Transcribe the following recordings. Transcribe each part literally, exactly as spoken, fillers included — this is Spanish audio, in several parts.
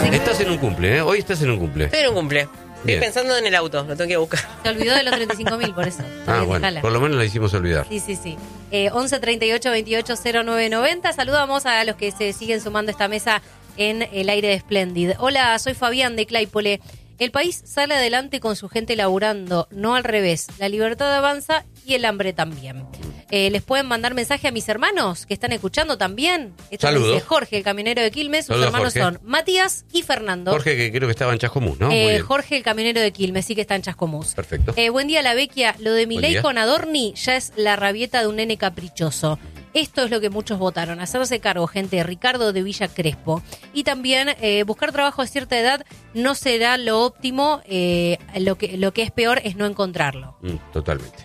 sí. Estás en un cumple, ¿eh? Hoy estás en un cumple. Estoy en un cumple. Estoy Bien. pensando en el auto, lo tengo que ir a buscar. Se olvidó de los treinta y cinco mil, por eso. Ah, Bien, bueno, déjala. por lo menos la hicimos olvidar. Sí, sí, sí. Eh, once treinta y ocho veintiocho cero nueve noventa. Saludamos a los que se siguen sumando a esta mesa en el aire de Splendid. Hola, soy Fabián de Claypole. El país sale adelante con su gente laburando, no al revés. La libertad avanza y el hambre también. Eh, ¿Les pueden mandar mensaje a mis hermanos que están escuchando también? Esto Saludos. dice Jorge, el camionero de Quilmes. Sus Saludos, hermanos Jorge. son Matías y Fernando. Jorge, que creo que estaba en Chascomús, ¿no? Muy Eh, bien. Jorge, el camionero de Quilmes, sí que está en Chascomús. Perfecto. Eh, buen día, la Vecchia. Lo de Buen Milei día. con Adorni ya es la rabieta de un nene caprichoso. Esto es lo que muchos votaron, hacerse cargo, gente, Ricardo de Villa Crespo. Y también eh, buscar trabajo a cierta edad no será lo óptimo, eh, lo, que, lo que es peor es no encontrarlo. Mm, totalmente.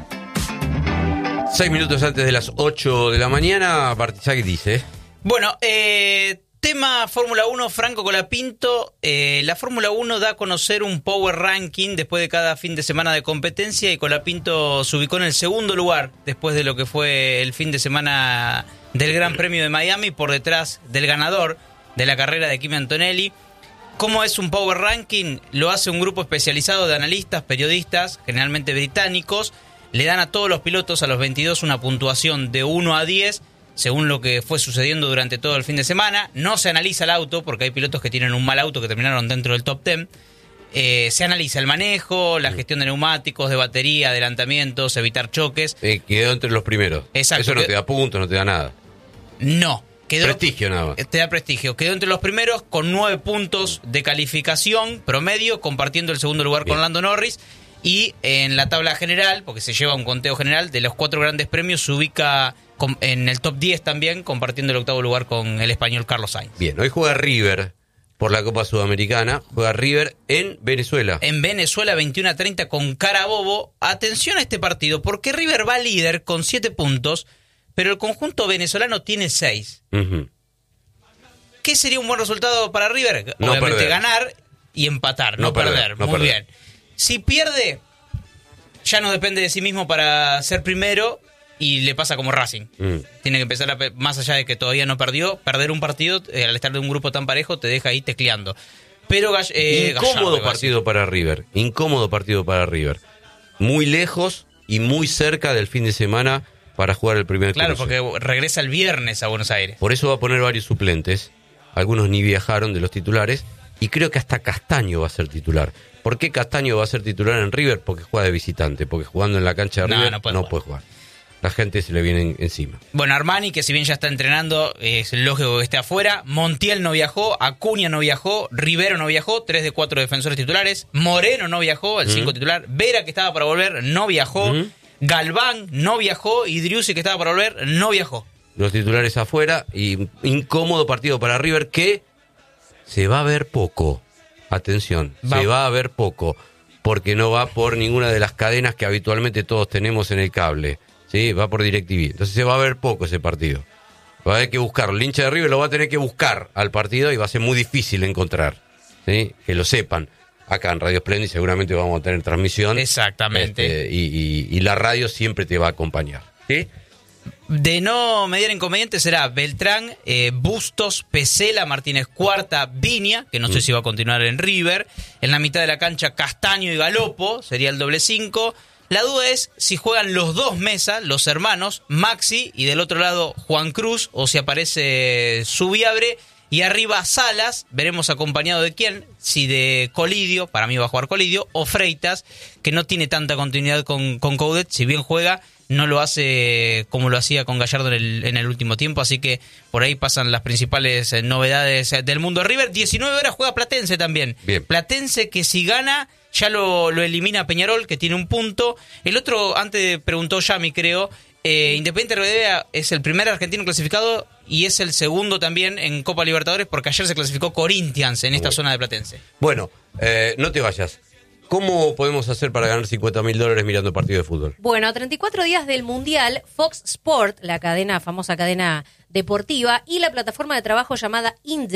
Seis minutos antes de las ocho de la mañana, Bartizaghi dice... Bueno, eh, tema Fórmula uno, Franco Colapinto. Eh, la Fórmula uno da a conocer un Power Ranking después de cada fin de semana de competencia y Colapinto se ubicó en el segundo lugar después de lo que fue el fin de semana del Gran Premio de Miami, por detrás del ganador de la carrera de Kimi Antonelli. ¿Cómo es un Power Ranking? Lo hace un grupo especializado de analistas, periodistas, generalmente británicos. Le dan a todos los pilotos, a los veintidós, una puntuación de uno a diez, según lo que fue sucediendo durante todo el fin de semana. No se analiza el auto, porque hay pilotos que tienen un mal auto que terminaron dentro del top diez. Eh, se analiza el manejo, la gestión de neumáticos, de batería, adelantamientos, evitar choques. Eh, quedó entre los primeros. Exacto. Eso no te da puntos, no te da nada. No. Quedó, Prestigio nada más. Te da prestigio. Quedó entre los primeros con nueve puntos de calificación promedio, compartiendo el segundo lugar Bien. con Lando Norris. Y en la tabla general, porque se lleva un conteo general, de los cuatro grandes premios se ubica con- en el top diez también, compartiendo el octavo lugar con el español Carlos Sainz. Bien, hoy juega River por la Copa Sudamericana. Juega River en Venezuela. En Venezuela, veintiuno a treinta con Carabobo. Atención a este partido, porque River va líder con siete puntos, pero el conjunto venezolano tiene seis. Ujú. ¿Qué sería un buen resultado para River? No Obviamente perder. ganar y empatar, no, No perder, perder. no Muy perder. bien. Si pierde, ya no depende de sí mismo para ser primero y le pasa como Racing. Mm. Tiene que empezar, a, pe- más allá de que todavía no perdió, perder un partido eh, al estar de un grupo tan parejo te deja ahí tecleando. Pero Gall- eh, Gallardo, Incómodo iba a decir. partido para River. Incómodo partido para River. Muy lejos y muy cerca del fin de semana para jugar el primer Claro, cruce. porque regresa el viernes a Buenos Aires. Por eso va a poner varios suplentes. Algunos ni viajaron de los titulares. Y creo que hasta Castaño va a ser titular. ¿Por qué Castaño va a ser titular en River? Porque juega de visitante. Porque jugando en la cancha de No, River no no puede puede, jugar. jugar. La gente se le viene en- encima. Bueno, Armani, que si bien ya está entrenando, es lógico que esté afuera. Montiel no viajó, Acuña no viajó, Rivero no viajó, tres de cuatro defensores titulares. Moreno no viajó, el cinco titular. Vera, que estaba para volver, no viajó. Mm. Galván no viajó y Driussi, que estaba para volver, no viajó. Los titulares afuera y incómodo partido para River que se va a ver poco. Atención, Va- se va a ver poco. Porque no va por ninguna de las cadenas que habitualmente todos tenemos en el cable. ¿Sí? Va por DirecTV. Entonces se va a ver poco ese partido. Va a haber que buscarlo. El hincha de River lo va a tener que buscar al partido y va a ser muy difícil encontrar. ¿Sí? Que lo sepan. Acá en Radio Splendid seguramente vamos a tener transmisión. Exactamente. Este, y, y- y la radio siempre te va a acompañar. ¿Sí? De no mediar inconveniente será Beltrán, eh, Bustos, Pesela, Martínez Cuarta, Viña, que no sé si va a continuar en River. En la mitad de la cancha Castaño y Galopo, sería el doble cinco. La duda es si juegan los dos Mesa, los hermanos, Maxi, y del otro lado Juan Cruz, o si aparece Subiabre. Y arriba Salas, veremos acompañado de quién, si de Colidio, para mí va a jugar Colidio, o Freitas, que no tiene tanta continuidad con, con Coudet, si bien juega, no lo hace como lo hacía con Gallardo en el, en el último tiempo, así que por ahí pasan las principales eh, novedades eh, del mundo de River. diecinueve horas juega Platense también. Bien. Platense que si gana ya lo, lo elimina Peñarol, que tiene un punto. El otro, antes preguntó Yami, creo, eh, Independiente Rivadavia es el primer argentino clasificado y es el segundo también en Copa Libertadores, porque ayer se clasificó Corinthians en esta Bueno. zona de Platense. Bueno, eh, no te vayas. ¿Cómo podemos hacer para ganar cincuenta mil dólares mirando partido de fútbol? Bueno, a treinta y cuatro días del Mundial, Fox Sport, la cadena, famosa cadena deportiva, y la plataforma de trabajo llamada Inded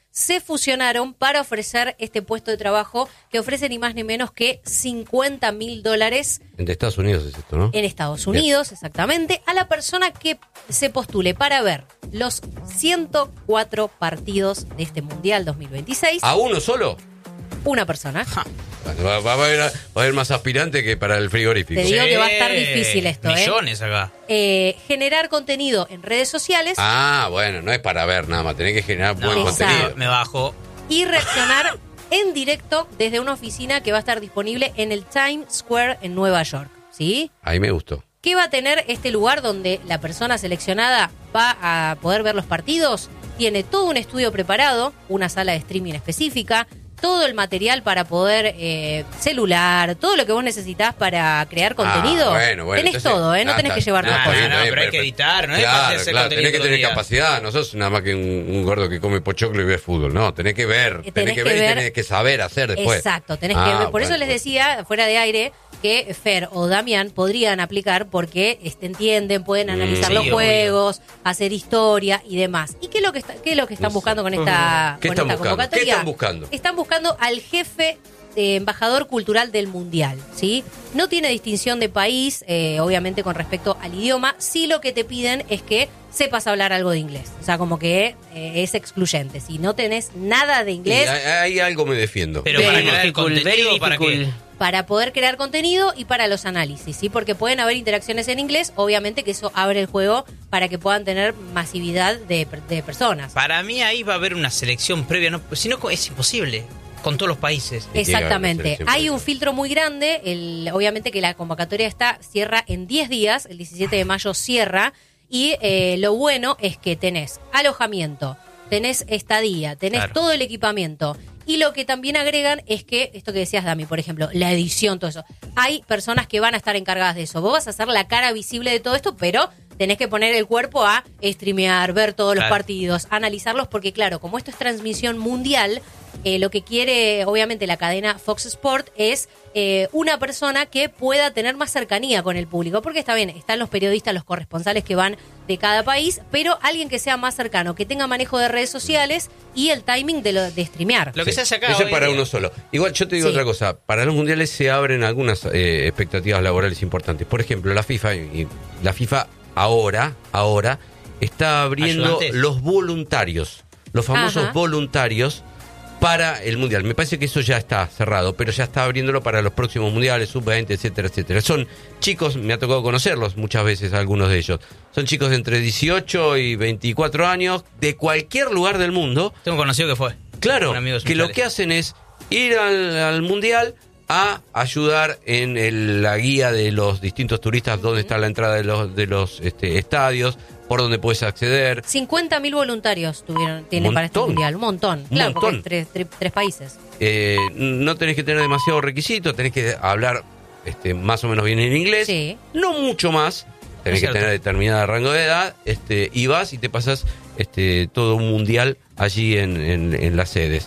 se fusionaron para ofrecer este puesto de trabajo que ofrece ni más ni menos que cincuenta mil dólares En de Estados Unidos es esto, ¿no? en Estados Unidos, Bien. exactamente, a la persona que se postule para ver los ciento cuatro partidos de este Mundial dos mil veintiséis. ¿A uno solo? Una persona. Ja. Va, va, a haber, va a haber más aspirante que para el frigorífico. Te digo que va a estar difícil esto, ¿eh? Millones acá. Eh, generar contenido en redes sociales. Ah, bueno, no es para ver nada más, tenés que generar No, buen Exacto. contenido. Me bajo. Y reaccionar en directo desde una oficina que va a estar disponible en el Times Square en Nueva York, ¿sí? Ahí me gustó. ¿Qué va a tener este lugar donde la persona seleccionada va a poder ver los partidos? Tiene todo un estudio preparado, una sala de streaming específica, todo el material para poder, eh, celular, todo lo que vos necesitas para crear contenido. Ah, bueno, bueno, tenés entonces, todo, ¿eh? No ah, tenés está- que llevar no, todo. está No, bien, no, está bien, pero hay que perfecto. editar, no es Claro, fácil hacer claro, contenido tenés que todo el tener día. capacidad, no sos nada más que un, un gordo que come pochoclo y ve fútbol, no, tenés que ver, Eh, tenés, tenés que que ver, y ver- tenés que saber hacer después. Exacto, tenés Ah, que ver. Por bueno, eso les bueno. decía, fuera de aire, que Fer o Damián podrían aplicar porque este, entienden, pueden Mm, analizar sí, los obvio. juegos, hacer historia y demás. ¿Y qué es lo que, está, qué es lo que están No sé. buscando con esta, ¿Qué con están esta buscando? convocatoria? ¿Qué están buscando? Están buscando al jefe eh, embajador cultural del Mundial, ¿sí? No tiene distinción de país, eh, obviamente con respecto al idioma. Sí, lo que te piden es que sepas hablar algo de inglés. O sea, como que eh, es excluyente. Si no tenés nada de Y inglés, ahí ahí algo me defiendo. Pero para Very crear el difficult, contenido, very ¿para qué? difficult. para poder crear contenido y para los análisis, ¿sí? Porque pueden haber interacciones en inglés, obviamente que eso abre el juego para que puedan tener masividad de, de personas. Para mí ahí va a haber una selección previa, no, si no es imposible, con todos los países. tiene que haber una Exactamente. selección Hay previa. un filtro muy grande, el, obviamente que la convocatoria está cierra en diez días, el diecisiete de mayo cierra, y eh, lo bueno es que tenés alojamiento, tenés estadía, tenés Claro. todo el equipamiento. Y lo que también agregan es que, esto que decías, Dami, por ejemplo, la edición, todo eso. Hay personas que van a estar encargadas de eso. Vos vas a hacer la cara visible de todo esto, pero tenés que poner el cuerpo a streamear, ver todos los Claro. partidos, analizarlos, porque claro, como esto es transmisión mundial, eh, lo que quiere, obviamente, la cadena Fox Sport es eh, una persona que pueda tener más cercanía con el público. Porque está bien, están los periodistas, los corresponsales que van de cada país, pero alguien que sea más cercano, que tenga manejo de redes sociales y el timing de, lo, de streamear. Lo que Sí, se hace acá Ese hoy para en día. uno solo. Igual yo te digo Sí. otra cosa. Para los mundiales se abren algunas eh, expectativas laborales importantes. Por ejemplo, la FIFA, y la FIFA ahora, ahora está abriendo Ayudantes. los voluntarios, los famosos Ajá. voluntarios para el mundial. Me parece que eso ya está cerrado, pero ya está abriéndolo para los próximos mundiales, sub veinte, etcétera, etcétera. Son chicos, me ha tocado conocerlos muchas veces, algunos de ellos. Son chicos de entre dieciocho y veinticuatro años, de cualquier lugar del mundo. Tengo un conocido que fue. Claro, Un amigo de que lo Sunchales. que hacen es ir al, al mundial a ayudar en el- la guía de los distintos turistas, dónde está la entrada de los, de los este, estadios, por dónde puedes acceder. cincuenta mil voluntarios tuvieron, tienen para este Montón. mundial, un montón. Un Claro, porque montón. es tres, tres- tres países. Eh, no tenés que tener demasiados requisitos, tenés que hablar este, más o menos bien en inglés, Sí. no mucho más, tenés Es que cierto. tener determinado rango de edad, este, y vas y te pasas este, todo un mundial allí en, en, en las sedes.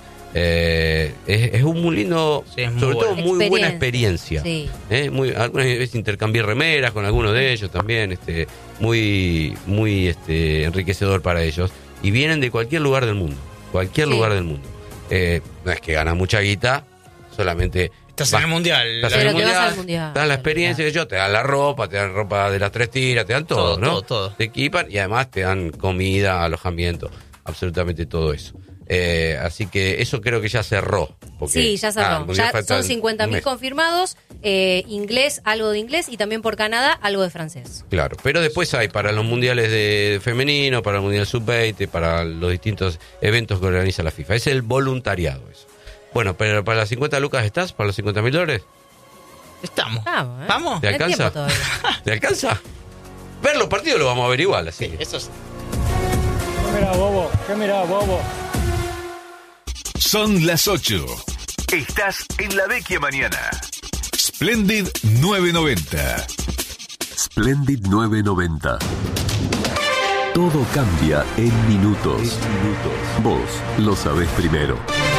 Eh, es, es un muy lindo, Sí, es muy sobre todo bueno. muy buena Experiencia, experiencia. sí. Eh, muy, algunas veces intercambié remeras con algunos de ellos también, este, muy, muy este, enriquecedor para ellos. Y vienen de cualquier lugar del mundo, cualquier Sí. lugar del mundo. Eh, no es que ganas mucha guita, solamente Estás vas- en el mundial. estás Pero en el te vas mundial, al mundial, te dan la claro, experiencia que yo, te dan la ropa, te dan ropa de las tres tiras, te dan todo, Todo, ¿no? todo, todo. Te equipan y además te dan comida, alojamiento, absolutamente todo eso. Eh, así que eso creo que ya cerró. porque, Sí, ya ah, el cerró. mundial Ya falta son cincuenta un mil mes. confirmados, eh, inglés, algo de inglés, y también por Canadá, algo de francés. Claro, pero después hay para los mundiales de femenino, para el mundial sub veinte, para los distintos eventos que organiza la FIFA. Es el voluntariado eso. Bueno, pero para las cincuenta lucas estás, para los cincuenta mil dólares, Estamos. Vamos, ¿eh? ¿Vamos? ¿te Hay alcanza? tiempo todavía. ¿Te alcanza? Ver los partidos lo vamos a ver igual, así. que- Eso es. ¿Qué mirá, bobo? ¿Qué mirá, bobo? Son las ocho. Estás en la vecchia mañana. Splendid novecientos noventa. Splendid novecientos noventa. Todo cambia en minutos. Vos lo sabés primero.